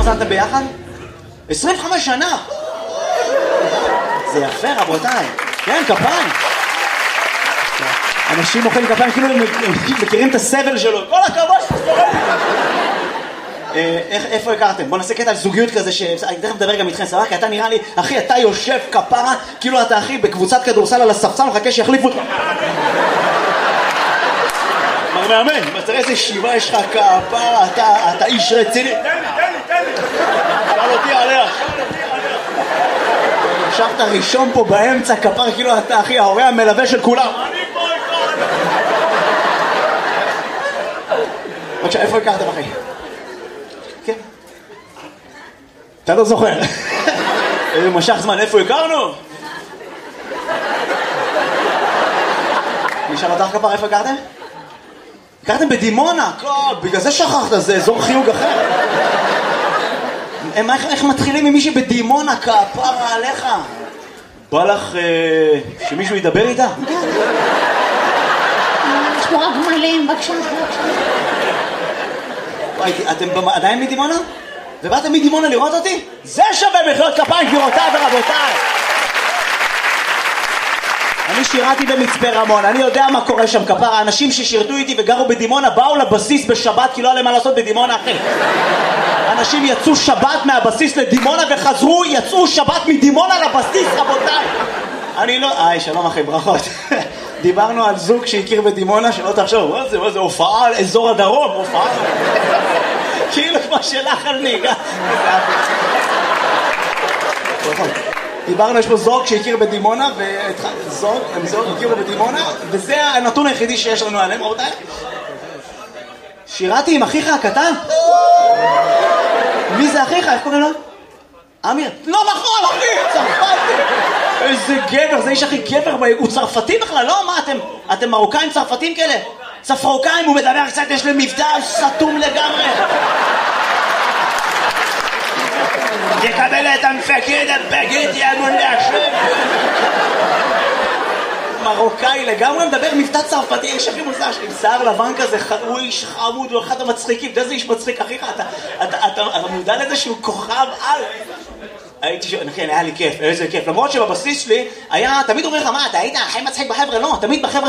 זנתם ביחד? 25 שנה! זה יפה רבותיי. כן, כפיים. אנשים מוחאים כפיים כאילו הם מכירים את הסבל שלו. כל הכבוד! איפה הכרתם? בוא נעשה קטע על זוגיות כזה שאני תכף מדבר גם איתכם, סבבה? כי אתה נראה לי, אחי, אתה יושב כפרה כאילו אתה אחי בקבוצת כדורסל על הספסל מחכה שיחליפו אותך. מר מאמן, תראה איזה שיבה יש לך כפרה, אתה איש רציני. תן לי. שאל אותי עליה. ישבת ראשון פה באמצע כפרה כאילו אתה אחי ההורה המלווה של כולם. אני פה איתך. בבקשה, איפה הכרתם אחי? כן. אתה לא זוכר. איזה משך זמן, איפה הכרנו? נשאל אותך כפר, איפה הכרתם? הכרתם בדימונה, בגלל זה שכחת, זה אזור חיוג אחר. איך מתחילים עם מישהי בדימונה כפרה עליך? בא לך שמישהו ידבר איתה? יש פה רק מלאים, בבקשה. אתם עדיין מדימונה? ובאתם מדימונה לראות אותי? זה שווה מחיאות כפיים גבירותיי ורבותיי. אני שירתי במצפה רמון, אני יודע מה קורה שם כפרה. האנשים ששירתו איתי וגרו בדימונה באו לבסיס בשבת כי לא היה להם מה לעשות בדימונה אחי. אנשים יצאו שבת מהבסיס לדימונה וחזרו, יצאו שבת מדימונה לבסיס רבותיי. אני לא... שלום אחי, ברכות. דיברנו על זוג שהכיר בדימונה, שלא תחשוב, מה זה, הופעה על אזור הדרום, הופעה. כאילו כמו שלך על ניגה. דיברנו, יש פה זוג שהכיר בדימונה, הם זוג הכירו בדימונה, וזה הנתון היחידי שיש לנו עליהם, רבותיי. שירתי עם אחיך הקטן? מי זה אחיך? איך קוראים לו? אמיר. לא נכון, אחי, צרפתי. איזה גבר, זה איש הכי גבר, הוא צרפתי בכלל, לא? מה, אתם מרוקאים צרפתים כאלה? צפרוקאים, הוא מדבר קצת, יש להם מבטא סתום לגמרי. תקבל את המפקד, הפגית, יענון להשם. מרוקאי לגמרי מדבר מבטא צרפתי, איש הכי מוזר שלי, שיער לבן כזה, הוא איש חמוד, הוא אחד המצחיקים, אתה איזה איש מצחיק, אחיך, אתה מודע לזה שהוא כוכב על... הייתי שואל, כן, היה לי כיף, איזה כיף, למרות שבבסיס שלי היה, תמיד אומר לך, מה, אתה היית הכי מצחיק בחבר'ה? לא, תמיד בחבר'ה